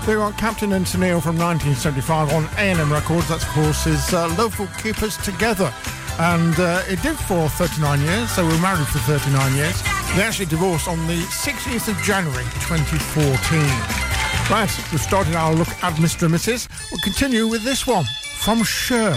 They got Captain and Tennille from 1975 on A&M Records. That's, of course, his Local Keepers Together. And it did for 39 years, so we were married for 39 years. They actually divorced on the 16th of January 2014. Right, we've started our look at Mr. and Mrs. We'll continue with this one from Cher.